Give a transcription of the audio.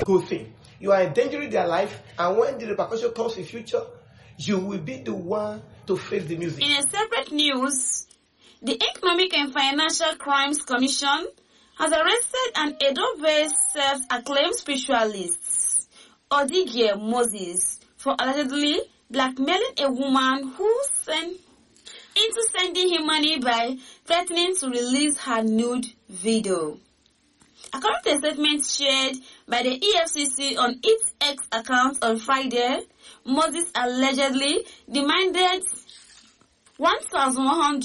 good thing. You are endangering their life, and when the repercussion comes in future, you will be the one to face the music. In a separate news, the Economic and Financial Crimes Commission has arrested an Edo-based self-acclaimed spiritualist, Odigie Moses, for allegedly blackmailing a woman who sent into sending him money by threatening to release her nude video. According to a statement shared by the EFCC on its X account on Friday, Moses allegedly demanded $1,100